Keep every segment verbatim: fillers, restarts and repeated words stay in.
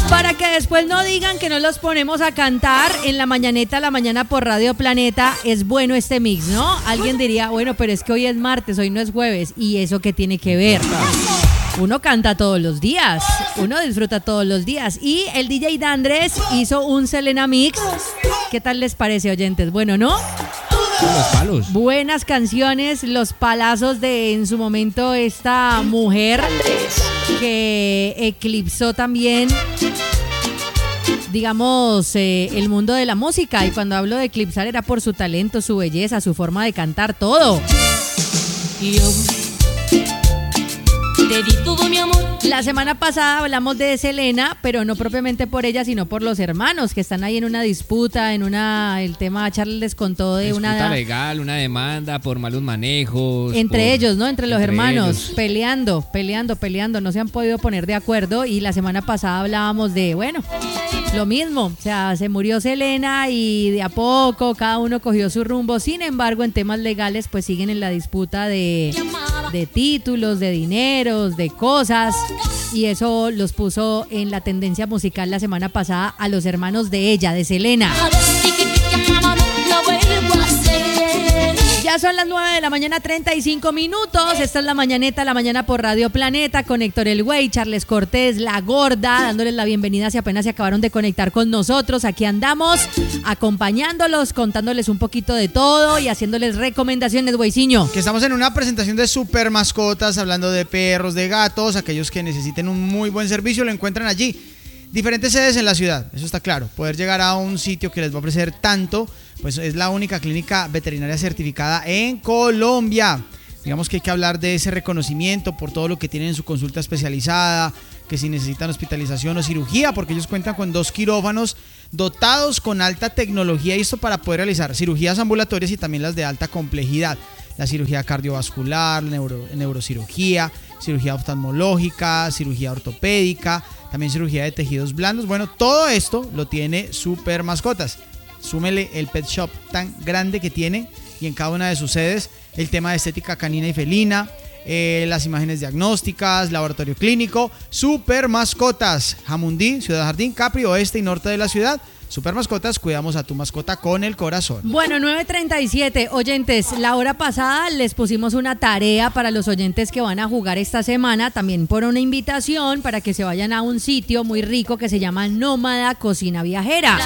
Para que después no digan que no los ponemos a cantar en la mañaneta, la mañana por Radio Planeta, es bueno este mix, ¿no? Alguien diría, bueno, pero es que hoy es martes, hoy no es jueves, ¿y eso qué tiene que ver? Uno canta todos los días, uno disfruta todos los días. Y el D J Dandres hizo un Selena Mix. ¿Qué tal les parece, oyentes? Bueno, ¿no? Los palos. Buenas canciones, los palazos de en su momento esta mujer que eclipsó también, digamos, eh, el mundo de la música. Y cuando hablo de eclipsar era por su talento, su belleza, su forma de cantar, todo. Yo te di todo mi amor. La semana pasada hablamos de Selena, pero no propiamente por ella, sino por los hermanos que están ahí en una disputa, en una, el tema Charles les contó de disputa una legal, una demanda por malos manejos. Entre por, ellos, ¿no? Entre los entre hermanos, ellos. peleando, peleando, peleando, no se han podido poner de acuerdo. Y la semana pasada hablábamos de, bueno, lo mismo, o sea, se murió Selena y de a poco cada uno cogió su rumbo. Sin embargo, en temas legales, pues siguen en la disputa de, de títulos, de dineros, de cosas. Y eso los puso en la tendencia musical la semana pasada a los hermanos de ella, de Selena. Ya son las nueve de la mañana, treinta y cinco minutos. Esta es la mañaneta, la mañana por Radio Planeta, con Héctor El Güey, Charles Cortés, La Gorda, dándoles la bienvenida si apenas se acabaron de conectar con nosotros. Aquí andamos, acompañándolos, contándoles un poquito de todo y haciéndoles recomendaciones, güeyciño. Que estamos en una presentación de super mascotas, hablando de perros, de gatos, aquellos que necesiten un muy buen servicio lo encuentran allí. Diferentes sedes en la ciudad, eso está claro. Poder llegar a un sitio que les va a ofrecer tanto, pues es la única clínica veterinaria certificada en Colombia. Digamos que hay que hablar de ese reconocimiento por todo lo que tienen en su consulta especializada, que si necesitan hospitalización o cirugía, porque ellos cuentan con dos quirófanos dotados con alta tecnología, y esto para poder realizar cirugías ambulatorias y también las de alta complejidad. La cirugía cardiovascular, neuro, neurocirugía, cirugía oftalmológica, cirugía ortopédica, también cirugía de tejidos blandos. Bueno, todo esto lo tiene Super Mascotas. Súmele el pet shop tan grande que tiene, y en cada una de sus sedes el tema de estética canina y felina, eh, las imágenes diagnósticas, laboratorio clínico. Super Mascotas, Jamundí, Ciudad Jardín, Capri, oeste y norte de la ciudad. Super Mascotas, cuidamos a tu mascota con el corazón. Bueno, nueve treinta y siete, oyentes, la hora pasada les pusimos una tarea para los oyentes que van a jugar esta semana, también por una invitación para que se vayan a un sitio muy rico que se llama Nómada Cocina Viajera.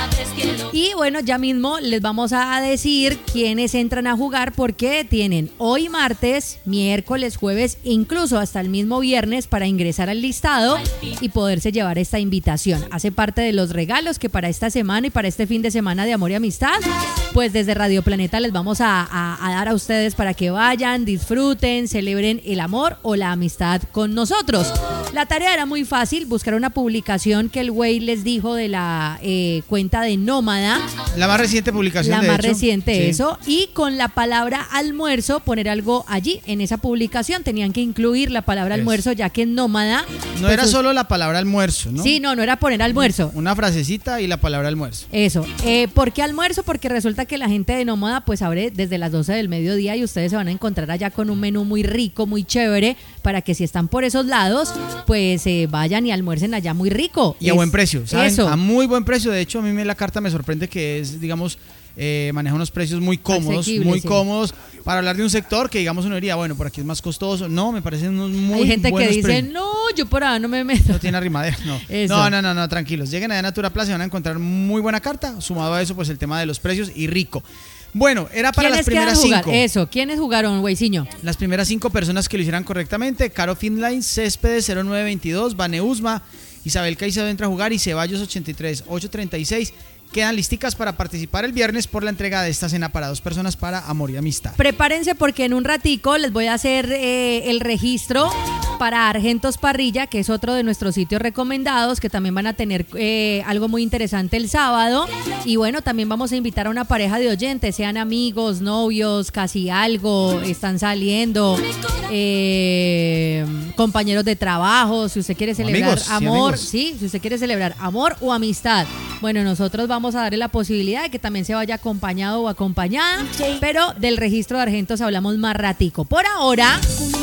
Y bueno, ya mismo les vamos a decir quiénes entran a jugar, porque tienen hoy martes, miércoles, jueves, incluso hasta el mismo viernes para ingresar al listado y poderse llevar esta invitación. Hace parte de los regalos que para esta semana y para este fin de semana de amor y amistad, pues desde Radio Planeta les vamos a, a, a dar a ustedes para que vayan, disfruten, celebren el amor o la amistad con nosotros. La tarea era muy fácil, buscar una publicación que el güey les dijo de la eh, cuenta de Nómada. La más reciente publicación, La de más hecho. reciente, Sí. eso. Y con la palabra almuerzo, poner algo allí, en esa publicación. Tenían que incluir la palabra Eso. almuerzo, ya que en Nómada... No pues, era us- solo la palabra almuerzo, ¿no? Sí, no, no era poner almuerzo. Una frasecita y la palabra almuerzo. Eso. Eh, ¿Por qué almuerzo? Porque resulta que la gente de Nómada pues abre desde las doce del mediodía y ustedes se van a encontrar allá con un menú muy rico, muy chévere, para que si están por esos lados, pues eh, vayan y almuercen allá muy rico. Y a Es- buen precio, ¿saben? Eso. A muy buen precio. De hecho, a mí me, la carta me sorprende que es, digamos, eh, maneja unos precios muy cómodos, Asequibles, muy sí. cómodos, para hablar de un sector que, digamos, uno diría, bueno, por aquí es más costoso. No, me parecen unos muy Hay gente que buenos dice, precios. no, yo por ahí no me meto. No tiene arrimadera, no. Eso. No, no, no, no, tranquilos. Lleguen a Natura Plaza y van a encontrar muy buena carta. Sumado a eso, pues el tema de los precios y rico. Bueno, era para las ¿Quiénes quedan primeras a jugar? cinco. Eso, ¿quiénes jugaron, güeyciño? Las primeras cinco personas que lo hicieran correctamente: Caro Finline, Céspedes cero nueve veintidós, Vaneusma, Isabel Caicedo entra a jugar y Ceballos ochenta y tres ochocientos treinta y seis. Quedan listicas para participar el viernes por la entrega de esta cena para dos personas para amor y amistad. Prepárense porque en un ratico les voy a hacer eh, el registro para Argentos Parrilla, que es otro de nuestros sitios recomendados, que también van a tener eh, algo muy interesante el sábado. Y bueno, también vamos a invitar a una pareja de oyentes, sean amigos, novios, casi algo, están saliendo, eh, compañeros de trabajo, si usted quiere celebrar amigos, sí, amor, amigos. sí, si usted quiere celebrar amor o amistad. Bueno, nosotros vamos a darle la posibilidad de que también se vaya acompañado o acompañada, pero del registro de Argentos hablamos más ratico. Por ahora,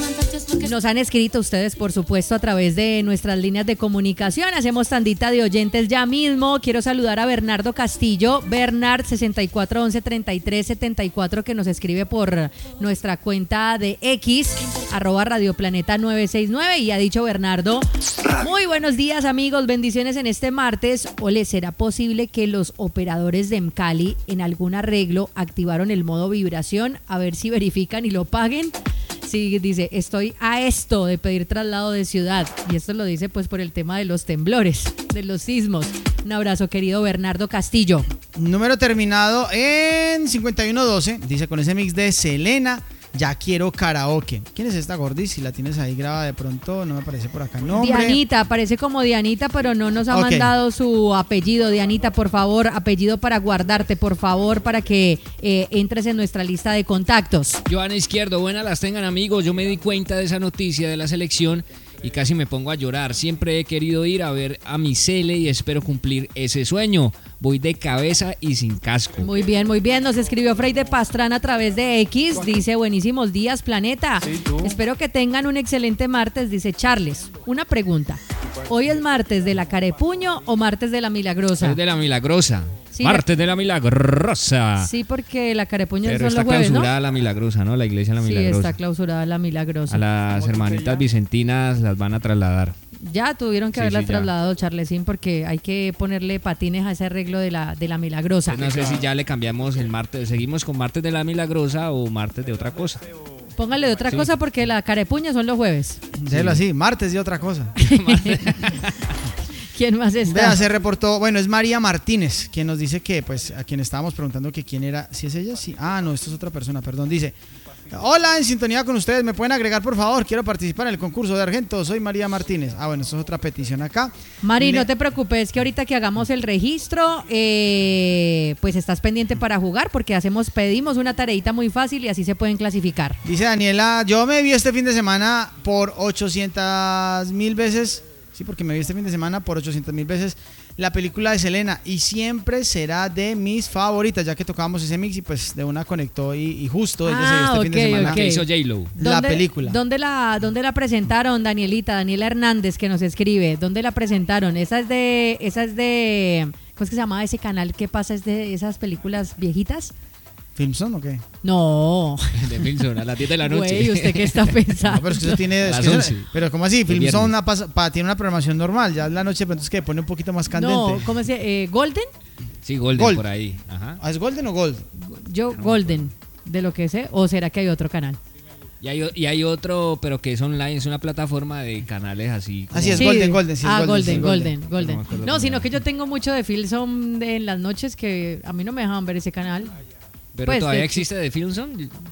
Nos han escrito ustedes, por supuesto, a través de nuestras líneas de comunicación. Hacemos tandita de oyentes ya mismo. Quiero saludar a Bernardo Castillo, Bernard sesenta y cuatro once treinta y tres setenta y cuatro, que nos escribe por nuestra cuenta de X, arroba Radio Planeta nueve seis nueve, y ha dicho Bernardo: muy buenos días, amigos, bendiciones en este martes. Ole, ¿será posible que los operadores de Mcali en algún arreglo activaron el modo vibración? A ver si verifican y lo paguen. Sí, dice, estoy a esto de pedir traslado de ciudad. Y esto lo dice pues por el tema de los temblores, de los sismos. Un abrazo, querido Bernardo Castillo. Número terminado en cincuenta y uno doce. Dice, con ese mix de Selena, ya quiero karaoke. ¿Quién es esta, Gordis? Si la tienes ahí grabada de pronto, no me aparece por acá nombre. Dianita, parece como Dianita, pero no nos ha Okay. mandado su apellido. Dianita, por favor, apellido para guardarte, por favor, para que eh, entres en nuestra lista de contactos. Joana Izquierdo, buenas las tengan, amigos. Yo me di cuenta de esa noticia de la selección y casi me pongo a llorar. Siempre he querido ir a ver a mi Cele y espero cumplir ese sueño. Voy de cabeza y sin casco. Muy bien, muy bien. Nos escribió Frey de Pastrana a través de X. Dice, buenísimos días, Planeta. Espero que tengan un excelente martes. Dice Charles, una pregunta. ¿Hoy es martes de la Carepuño o martes de la Milagrosa? Es de la Milagrosa. Sí, Martes de la Milagrosa. Sí, porque la Carepuño Pero son está los jueves, clausurada ¿no? la Milagrosa, ¿no? La iglesia de la Sí, Milagrosa. está clausurada la Milagrosa. A las hermanitas vicentinas las van a trasladar. Ya tuvieron que Sí, haberla sí, ya. trasladado, Charlesín, porque hay que ponerle patines a ese arreglo de la, de la Milagrosa. Pues no sé si ya le cambiamos el martes. ¿Seguimos con martes de la Milagrosa o martes de otra cosa? Póngale de otra Sí. cosa porque la Carepuña son los jueves. Déjelo así, martes y otra cosa. ¿Quién más está? Vea, se reportó, bueno, es María Martínez, quien nos dice que, pues, a quien estábamos preguntando que quién era, si es ella, sí, ah, no, esto es otra persona, perdón, dice, hola, en sintonía con ustedes, ¿me pueden agregar, por favor? Quiero participar en el concurso de Argento, soy María Martínez. Ah, bueno, esto es otra petición acá. Mari, Ne- no te preocupes que ahorita que hagamos el registro, eh, pues estás pendiente para jugar porque hacemos, pedimos una tareita muy fácil y así se pueden clasificar. Dice Daniela, yo me vi este fin de semana por ochocientas mil veces, sí, porque me vi este fin de semana por ochocientas mil veces la película de Selena y siempre será de mis favoritas, ya que tocábamos ese mix y pues de una conectó y, y justo ella se vio Ah, este fin de ok, semana ok. Que hizo J-Lo. la ¿Dónde- película. ¿Dónde la, dónde la presentaron, Danielita? Daniela Hernández, que nos escribe. ¿Dónde la presentaron? Esa es de, esa es de, ¿cómo es que se llama ese canal que pasa? ¿Es de esas películas viejitas? ¿Filmson o qué? No. De Milson, a las diez de la noche. Güey, ¿usted qué está pensando? No, pero es que eso tiene. A es las que eso- once. pero ¿cómo así? El Filmson viernes. una pasa- pa- tiene una programación normal. Ya en la noche, pero es que pone un poquito más candente. No, ¿cómo se eh, ¿Golden? Sí, Golden Gold. por ahí. Ajá. ¿Ah, ¿Es Golden o Gold? Yo, Golden, de lo que sé. ¿O será que hay otro canal? Y hay, o- y hay otro, pero que es online, es una plataforma de canales así. como- Así es, Golden, Golden, sí, es ah, Golden, Golden, sí, Golden, Golden. Golden. No me acuerdo No, cómo sino se que llama. yo tengo mucho de Filson de- en las noches que a mí no me dejaban ver ese canal. Pero Pues, todavía de- existe de Filmson.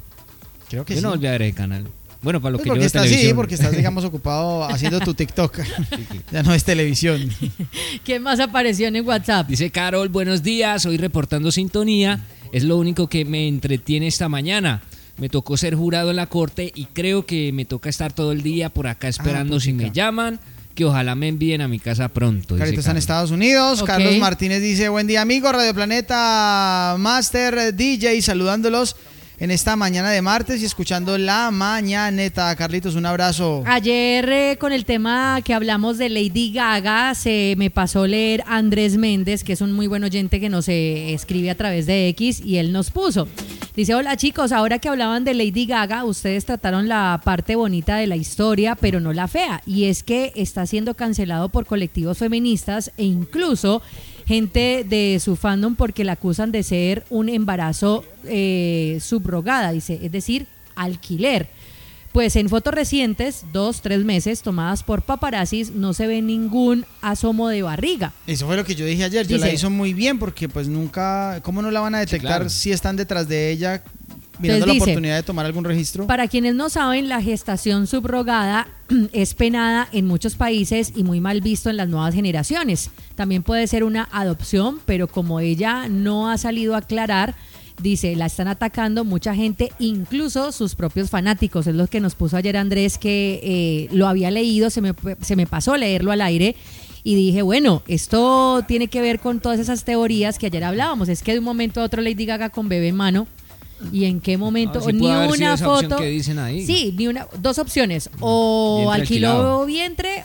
Creo que Yo sí. no volví a ver el canal. Bueno, para lo Pues que porque yo veo estás, sí, televisión. porque estás, digamos, ocupado haciendo tu TikTok. Ya no es televisión. ¿Quién más apareció en el WhatsApp? Dice Carol, buenos días, hoy reportando sintonía. Es lo único que me entretiene esta mañana. Me tocó ser jurado en la corte y creo que me toca estar todo el día por acá esperando si me puchica. llaman, que ojalá me envíen a mi casa pronto. dice Carito está en Carol. Estados Unidos. Ok. Carlos Martínez dice, buen día, amigo, Radio Planeta Master D J, saludándolos en esta mañana de martes y escuchando La Mañaneta. Carlitos, un abrazo. Ayer eh, con el tema que hablamos de Lady Gaga, se me pasó leer a Andrés Méndez, que es un muy buen oyente que nos eh, escribe a través de X, y él nos puso. Dice, hola chicos, ahora que hablaban de Lady Gaga, ustedes trataron la parte bonita de la historia, pero no la fea. Y es que está siendo cancelado por colectivos feministas e incluso gente de su fandom porque la acusan de ser un embarazo eh, subrogada, dice, es decir, alquiler. Pues en fotos recientes, dos, tres meses, tomadas por paparazzis, no se ve ningún asomo de barriga. Eso fue lo que yo dije ayer. Yo Dice- la hizo muy bien porque pues nunca, ¿cómo no la van a detectar claro. si están detrás de ella mirando Entonces la dice, oportunidad de tomar algún registro? Para quienes no saben, la gestación subrogada es penada en muchos países y muy mal visto en las nuevas generaciones. También puede ser una adopción, pero como ella no ha salido a aclarar, dice, la están atacando mucha gente, incluso sus propios fanáticos. Es lo que nos puso ayer Andrés, que eh, lo había leído, se me, se me pasó leerlo al aire. Y dije, bueno, esto tiene que ver con todas esas teorías que ayer hablábamos. Es que de un momento a otro Lady Gaga con bebé en mano y en qué momento, Ah, sí ni puede haber sido una esa opción foto. que dicen ahí. Sí, ni una, dos opciones, o Vientre alquiló alquilado. vientre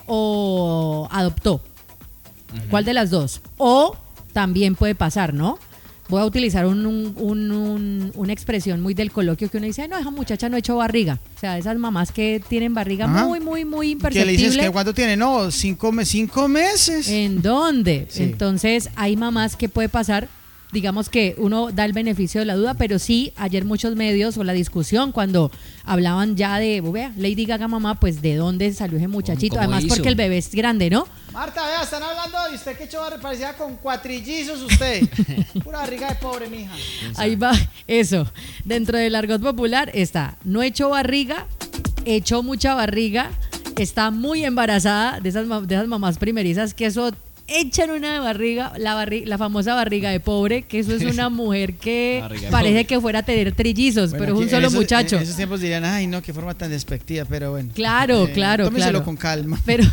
o adoptó. ¿Cuál de las dos? O también puede pasar, ¿no? Voy a utilizar un, un- un- un- una expresión muy del coloquio que uno dice, no, esa muchacha no ha hecho barriga. O sea, esas mamás que tienen barriga Ajá. muy, muy, muy ¿Qué imperceptible. le dices? ¿Que ¿Cuánto tiene? No, cinco, me- cinco meses. ¿En dónde? Sí. Entonces, hay mamás que puede pasar, digamos que uno da el beneficio de la duda, pero sí, ayer muchos medios o la discusión cuando hablaban ya de, vea, Lady Gaga mamá, pues de dónde salió ese muchachito, ¿Cómo además hizo? porque el bebé es grande, ¿no? Marta, vea, están hablando de usted que echó barriga, parecía con cuatrillizos usted. Pura barriga de pobre, mija. Ahí va, eso. Dentro del argot popular está, no echó barriga, echó mucha barriga, está muy embarazada de esas, ma- de esas mamás primerizas que eso echan una de barriga, la, barri- la famosa barriga de pobre, que eso es una mujer que Barriga de parece pobre. que fuera a tener trillizos, Bueno, pero es aquí un en solo esos- muchacho. En esos tiempos dirían, ay, no, qué forma tan despectiva, pero bueno. Claro, claro, Tómeselo claro. con calma. Pero,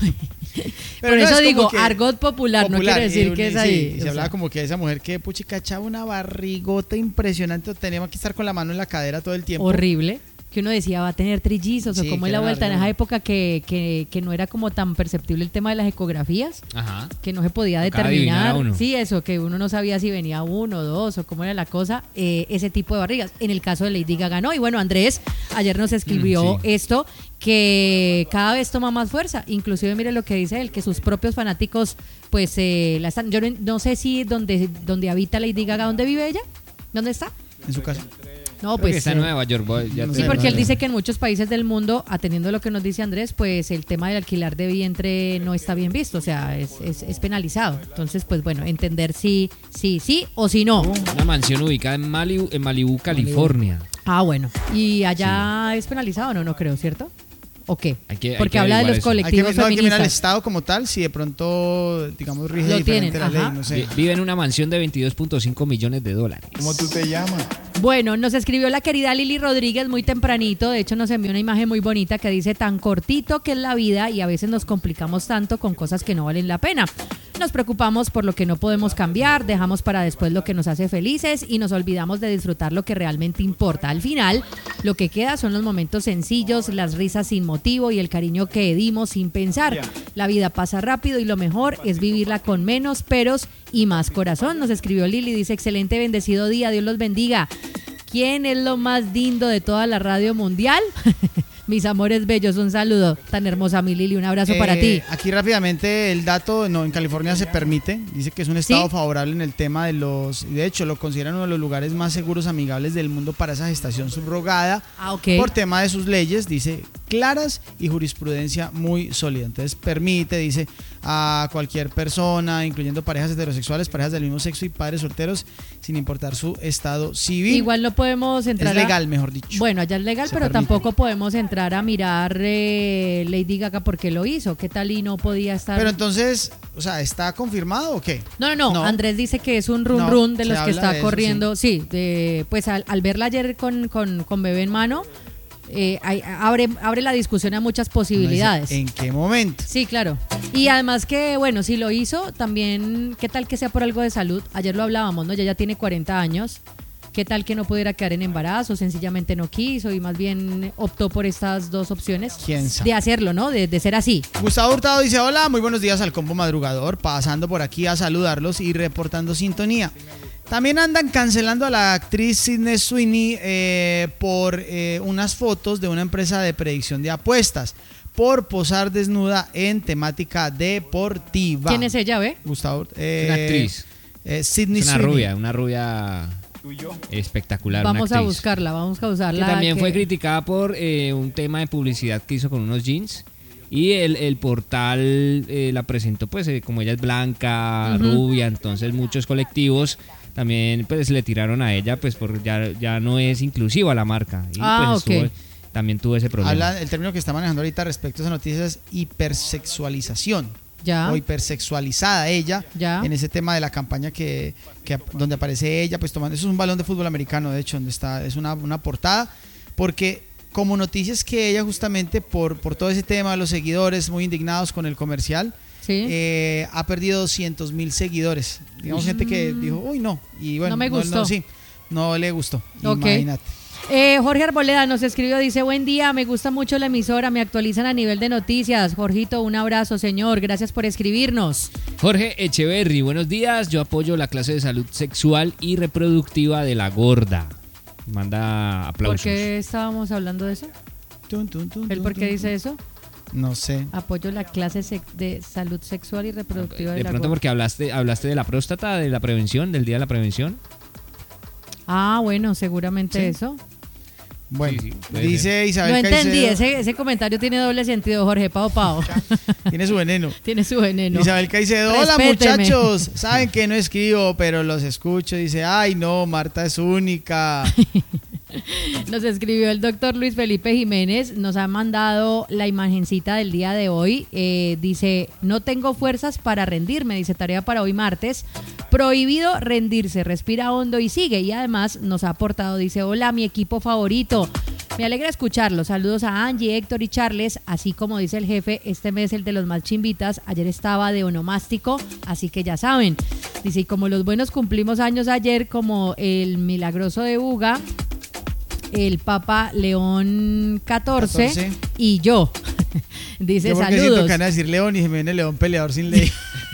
Pero por no, eso es como digo, que argot popular, no quiere decir y- que es sí, ahí. Y o se sea. hablaba como que esa mujer que puchica echaba una barrigota impresionante, teníamos que estar con la mano en la cadera todo el tiempo. Horrible. Que uno decía, va a tener trillizos, Sí, o cómo que es la era vuelta en horrible. esa época que, que, que no era como tan perceptible el tema de las ecografías, Ajá. que no se podía Tocaba adivinar determinar. a uno. Sí, eso, que uno no sabía si venía uno, dos, o cómo era la cosa, eh, ese tipo de barrigas. En el caso de Lady Gaga, no. Y bueno, Andrés ayer nos escribió Mm, sí. esto, que cada vez toma más fuerza. Inclusive, mire lo que dice él, que sus propios fanáticos, pues, eh, la están. Yo no, no sé si donde, donde habita Lady Gaga, ¿dónde vive ella? ¿Dónde está? En su casa. No, Creo pues. que está en eh, Nueva York. voy- ya no te- Sí, sé, porque él no, dice no. que en muchos países del mundo, atendiendo lo que nos dice Andrés, pues el tema del alquilar de vientre no está bien visto, o sea, es, es, es penalizado. Entonces, pues bueno, entender si sí, sí o si no. Una mansión ubicada en Malibu, en Malibu, California. Ah, bueno. ¿Y allá es penalizado o no? No creo, ¿cierto? ¿O qué? Hay que- hay Porque que habla de averiguar los eso. Hay que, colectivos no, hay que mirar al feministas. Estado como tal, si de pronto, digamos, rige Lo diferente tienen, la ley, ajá. no sé. Vi- Vive en una mansión de veintidós punto cinco millones de dólares. ¿Cómo tú te llamas? Bueno, nos escribió la querida Lili Rodríguez muy tempranito, de hecho nos envió una imagen muy bonita que dice tan cortito que es la vida y a veces nos complicamos tanto con cosas que no valen la pena. Nos preocupamos por lo que no podemos cambiar, dejamos para después lo que nos hace felices y nos olvidamos de disfrutar lo que realmente importa. Al final, lo que queda son los momentos sencillos, las risas sin motivo y el cariño que dimos sin pensar. La vida pasa rápido y lo mejor es vivirla con menos peros y más corazón. Nos escribió Lili, dice excelente, bendecido día, Dios los bendiga. ¿Quién es lo más lindo de toda la radio mundial? Mis amores bellos, un saludo. Tan hermosa mi Lili, un abrazo para Eh, ti. Aquí rápidamente el dato, no, en California se permite, dice que es un estado ¿Sí? favorable en el tema de los, y de hecho lo consideran uno de los lugares más seguros, amigables del mundo para esa gestación subrogada, Ah, ok. por tema de sus leyes, dice, claras y jurisprudencia muy sólida. Entonces permite, dice, a cualquier persona, incluyendo parejas heterosexuales, parejas del mismo sexo y padres solteros, sin importar su estado civil. Igual no podemos entrar es a- legal, mejor dicho. Bueno, allá es legal, Se pero permite. tampoco podemos entrar a mirar eh, Lady Gaga porque lo hizo. ¿Qué tal y no podía estar? Pero entonces, o sea, ¿está confirmado o qué? No, no, no, No. Andrés dice que es un run No, run de se los que habla está de eso, corriendo. Sí, de- pues al, al verla ayer con, con, con bebé en mano, eh, hay- abre, abre la discusión a muchas posibilidades. ¿En qué momento? Sí, claro. Y además que, bueno, si lo hizo, también, ¿qué tal que sea por algo de salud? Ayer lo hablábamos, ¿no? Ella ya tiene cuarenta años. ¿Qué tal que no pudiera quedar en embarazo? Sencillamente no quiso y más bien optó por estas dos opciones. ¿Quién sabe? De hacerlo, ¿no? De, de ser así. Gustavo Hurtado dice, hola, muy buenos días al combo madrugador, pasando por aquí a saludarlos y reportando sintonía. También andan cancelando a la actriz Sydney Sweeney eh, por eh, unas fotos de una empresa de predicción de apuestas, por posar desnuda en temática deportiva. ¿Quién es ella, ve? Gustavo Hurt- Es eh, una actriz. eh, Sydney Es una Sweeney. rubia, una rubia espectacular. una Vamos a actriz. buscarla, vamos a Que usarla. también que- fue criticada por eh, un tema de publicidad que hizo con unos jeans. Y el, el portal eh, la presentó, pues, eh, como ella es blanca, Ujú. rubia, entonces muchos colectivos también pues le tiraron a ella, pues, porque ya, ya no es inclusiva la marca. Y Ah, pues, ok. tuvo- también tuvo ese problema. Habla, el término que está manejando ahorita respecto a esa noticia es hipersexualización. Ya. O hipersexualizada ella Ya. en ese tema de la campaña que, que ap- donde aparece ella pues tomando, eso es un balón de fútbol americano de hecho, donde está, es una, una portada, porque como noticias que ella justamente por, por todo ese tema de los seguidores muy indignados con el comercial, Sí. eh, ha perdido doscientos mil seguidores, digamos gente que dijo, uy no, y bueno, No me gustó. sí. no le gustó. Ok. Imagínate. Eh, Jorge Arboleda nos escribió, dice, buen día, me gusta mucho la emisora, me actualizan a nivel de noticias. Jorgito, un abrazo, señor, gracias por escribirnos. Jorge Echeverry, buenos días. Yo apoyo la clase de salud sexual y reproductiva de la gorda. Manda aplausos. ¿Por qué estábamos hablando de eso? Tun, tun, tun, ¿Él tun, por qué tun. dice eso? No sé. Apoyo la clase sec- de salud sexual y reproductiva de, De la pronto gorda. porque hablaste, hablaste de la próstata, de la prevención, del día de la prevención. Ah, bueno, seguramente Sí. eso. Bueno, Sí, sí, puede dice Isabel No entendí, Caicedo. ese, ese comentario tiene doble sentido, Jorge. Pao, pao. Tiene su veneno. Tiene su veneno. Isabel Caicedo, hola Respéteme. muchachos, saben que no escribo, pero los escucho. Dice, ay no, Marta es única. Nos escribió el doctor Luis Felipe Jiménez, nos ha mandado la imagencita del día de hoy. Eh, dice, no tengo fuerzas para rendirme, dice tarea para hoy martes. Prohibido rendirse, respira hondo y sigue. Y además nos ha aportado, dice, hola, mi equipo favorito. Me alegra escucharlo. Saludos a Angie, Héctor y Charles. Así como dice el jefe, este mes el de los más chimbitas. Ayer estaba de onomástico, así que ya saben. Dice, y como los buenos cumplimos años ayer, como el milagroso de Buga, el Papa León catorce, catorce. y yo. Dice, Yo porque siento saludos. que van a decir León y se me viene León peleador sin ley.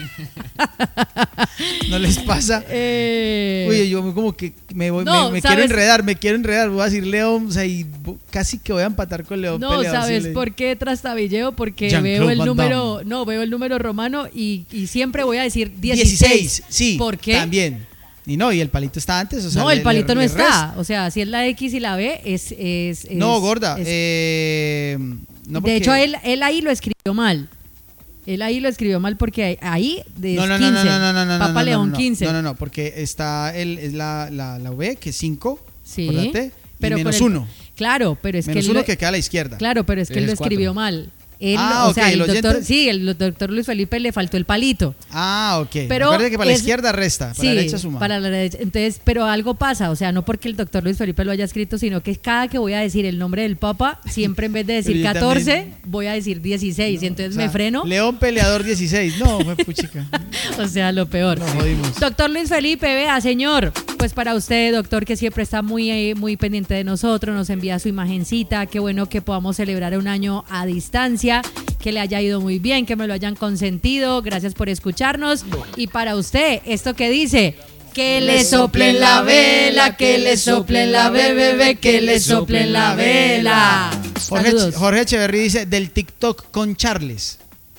¿No les pasa? Eh, Uy, yo como que me, voy, No, me, me ¿sabes? quiero enredar, me quiero enredar. Voy a decir León, o sea, y bo- casi que voy a empatar con León no, peleador sin ¿sabes ley. por qué trastabilleo? Porque Jean-Claude veo el Van número, Damme. no, veo el número romano y, y siempre voy a decir dieciséis. dieciséis, sí, ¿Por qué? también. Y no, y el palito está antes, o sea, no, le- el palito le- no le está. O sea, si es la X y la B, es... es, es- No, gorda. es- eh, no de porque- hecho, él, él ahí lo escribió mal. Él ahí lo escribió mal porque ahí de No, no, quince. no, no, no, no, no, Papa no, no, León no, quince. No, no, no, porque está el, es la, la, la V, que es cinco, Sí. acuérdate, Pero y con menos el- uno. Claro, pero es Menos que él uno lo- que queda a la izquierda. Claro, pero es que él lo Es cuatro. escribió mal. Él, Ah, o sea, ok, el ¿el doctor, oyente? sí, el doctor Luis Felipe le faltó el palito. Ah, ok. Pero Acuérdate que para es- la izquierda resta, para Sí, la derecha suma. para la derecha. Entonces, pero algo pasa, o sea, no porque el doctor Luis Felipe lo haya escrito, sino que cada que voy a decir el nombre del Papa, siempre en vez de decir Pero yo catorce, también. voy a decir dieciséis, y entonces O sea, me freno. León peleador dieciséis. No, fue puchica. O sea, lo peor. Nos jodimos. Doctor Luis Felipe, vea, señor, pues para usted, doctor, que siempre está muy, eh, muy pendiente de nosotros, nos envía su imagencita, qué bueno que podamos celebrar un año a distancia, que le haya ido muy bien, que me lo hayan consentido, gracias por escucharnos. Y para usted, esto que dice... Que le soplen la vela, que le soplen la bebé, que le soplen la vela. Jorge, Saludos. Jorge Echeverry dice del TikTok con Charles.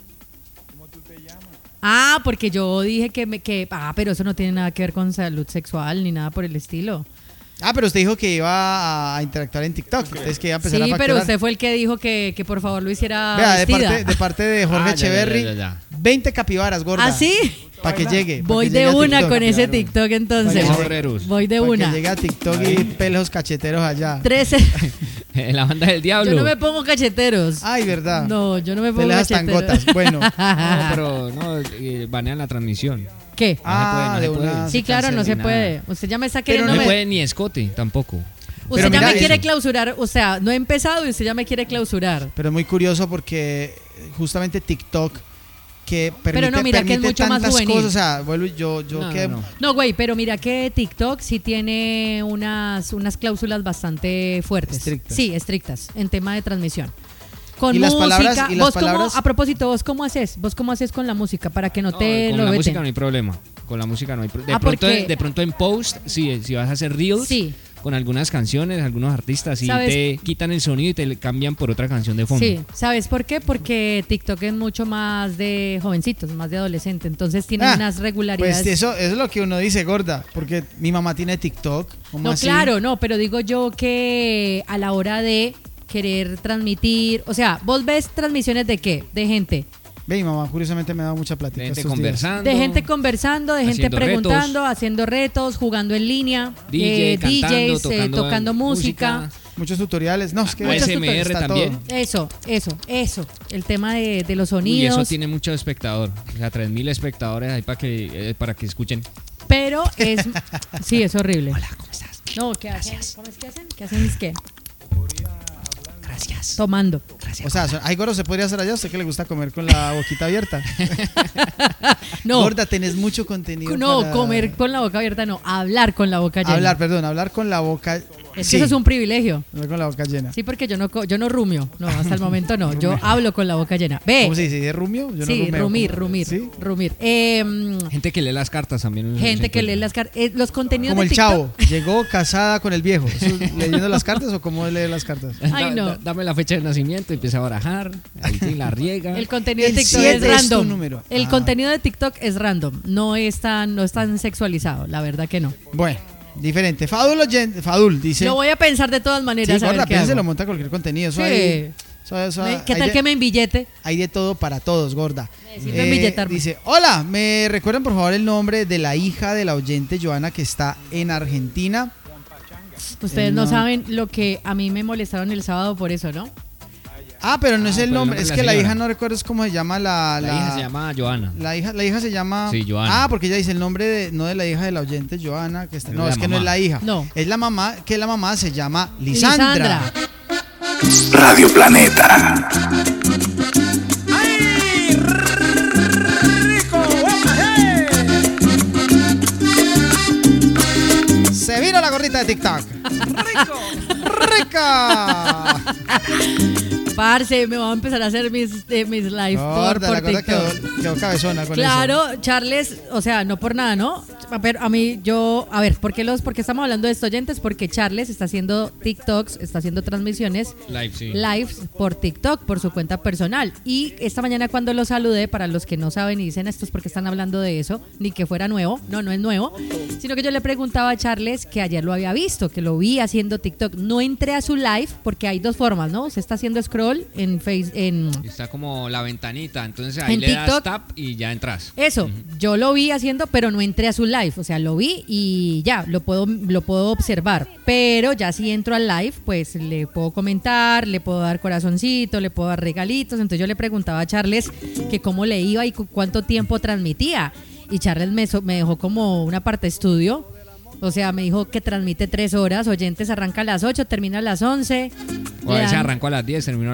Ah, porque yo dije que me que ah, pero eso no tiene nada que ver con salud sexual ni nada por el estilo. Ah, pero usted dijo que iba a interactuar en TikTok. Entonces que iba a empezar Sí, a facturar. pero usted fue el que dijo que, que por favor lo hiciera Vea, de vestida. parte, de parte de Jorge Ah, ya, Echeverry, ya, ya, ya. veinte capibaras, gorda. ¿Ah, sí? Para que llegue. pa' Voy que de llegue a una TikTok. con ese claro. TikTok entonces. Vamos, herreros. Voy de Pa' una. que llegue a TikTok y pelos cacheteros allá. trece. La banda del diablo. Yo no me pongo cacheteros. Ay, verdad. No, yo no me pongo Peleas tan cacheteros. gotas. Bueno. No, pero no, eh, banean la transmisión. ¿Qué? Ah, no se de puede, no se una. puede. Sí, claro, no se cancela puede. Usted ya me está Pero queriendo... No me- se puede ni escote tampoco. Usted Pero ya mira me quiere eso. clausurar. O sea, no he empezado y usted ya me quiere clausurar. Pero es muy curioso porque justamente TikTok que permite, Pero no, mira que es permite mucho más tantas juvenil. cosas, o sea, vuelvo y yo, yo No, que no, no. No, güey, pero mira que TikTok sí tiene unas, unas cláusulas bastante fuertes. Estrictas. Sí, estrictas, en tema de transmisión. Con ¿Y las música, palabras- y las vos cómo- palabras? a propósito, ¿vos cómo haces? ¿Vos cómo haces con la música para que no No, te con lo la veten? música no hay problema. Con la música no hay problema. De, Ah, pronto, porque- de pronto en post, sí, si vas a hacer reels Sí. con algunas canciones, algunos artistas, y ¿Sabes? te quitan el sonido y te le cambian por otra canción de fondo. Sí, ¿sabes por qué? Porque TikTok es mucho más de jovencitos, más de adolescentes, entonces tiene Ah, unas regularidades. Pues eso, eso es lo que uno dice, gorda, porque mi mamá tiene TikTok. ¿Cómo No, así? claro, no, pero digo yo que a la hora de querer transmitir, o sea, vos ves transmisiones de qué, de gente, Ve, mi mamá curiosamente me ha dado mucha plática De gente estos días. conversando. de gente conversando, de gente Haciendo preguntando, retos. haciendo retos, jugando en línea, D J, eh, cantando, D Js, eh, tocando, tocando música. Muchos tutoriales. No, es que A S M R está también. todo. Eso, eso, eso, el tema de, de los Uy, sonidos, eso tiene mucho espectador. O sea, tres mil espectadores ahí para que, eh, para que escuchen. pero es, sí, es horrible. Hola, ¿cómo estás? No, ¿qué hacen? ¿Cómo es que hacen? ¿Qué hacen? Es que Gracias. tomando. Gracias. O sea, son- ay, gordo, ¿se podría hacer allá? ¿Usted que le gusta comer con la boquita abierta? No, Gorda, tenés mucho contenido. no, para- comer con la boca abierta, no, hablar con la boca llena. Hablar, perdón, hablar con la boca. Es sí, que eso es un privilegio. hablar con la boca llena. Sí, porque yo no, co- yo no rumio. No, hasta el momento no. Yo hablo con la boca llena. Ve. ¿Cómo se dice? ¿Es rumio? Yo no Sí, rumeo. rumir, ¿Cómo? rumir, ¿Sí? rumir. Eh, mm, Gente que lee las cartas también. gente que lee las cartas. Eh, los contenidos Como de el TikTok. chavo, llegó casada con el viejo. ¿Eso es leyendo las cartas o cómo lee las cartas? Ay, no. Dame la fecha de nacimiento, empieza a barajar, ahí sí, la riega. El contenido El de TikTok siete es es tu random. número. El Ah. contenido de TikTok es random. No es tan, no es tan sexualizado, la verdad que no. Bueno, diferente. Fadul, oyente- Fadul dice. Lo voy a pensar de todas Sí, maneras. a ver gorda, qué piense, hago. lo monta cualquier contenido. Eso Sí. hay- eso- eso Me- ¿Qué hay tal de- que me embillete? Hay de todo para todos, gorda. Eh, Me sirve embilletarme. dice, hola, ¿me recuerdan por favor el nombre de la hija de la oyente Joana que está en Argentina? Ustedes Eh, no no. saben lo que a mí me molestaron el sábado por eso, ¿no? Ah, pero no es Ah, el pero el nombre, nombre es de que la la señora. hija no recuerdo es cómo se llama la... La, hija se llama Joana. La hija, la hija se llama... Sí, Joana. Ah, porque ella dice el nombre de, no de la hija de la oyente Joana, que está... Es No, la es que no es mamá. la hija. No. Es la mamá, que la mamá se llama Lisandra. Radio Planeta. Se vino la gordita de TikTok. ¡Rico! ¡Rica! Parce, me voy a empezar a hacer mis, eh, mis live por, Gorda, la por gorda TikTok. quedó, quedó cabezona con Claro, eso. Charles, o sea, no por nada, ¿no? A ver, a mí, yo, a ver, ¿por qué, los, ¿por qué estamos hablando de esto, oyentes? Porque Charles está haciendo TikToks, está haciendo transmisiones Live, sí. lives por TikTok, por su cuenta personal. Y esta mañana cuando lo saludé, para los que no saben y dicen esto es porque están hablando de eso, ni que fuera nuevo, no, no es nuevo, sino que yo le preguntaba a Charles que ayer lo había visto, que lo vi haciendo TikTok. No entré a su live porque hay dos formas, ¿no? Se está haciendo scroll en Face, en Está como la ventanita, entonces ahí En le das TikTok. tap y ya entras. eso. Yo lo vi haciendo, pero no entré a su live, o sea, lo vi y ya, lo puedo, lo puedo observar. Pero ya si entro al live, pues le puedo comentar, le puedo dar corazoncito, le puedo dar regalitos. Entonces yo le preguntaba a Charles que cómo le iba y cu- cuánto tiempo transmitía. Y Charles me, so- me dejó como una parte estudio. O sea, me dijo que transmite tres horas, oyentes arranca a las ocho, termina a las once. O a Le veces dan- arrancó a las diez, terminó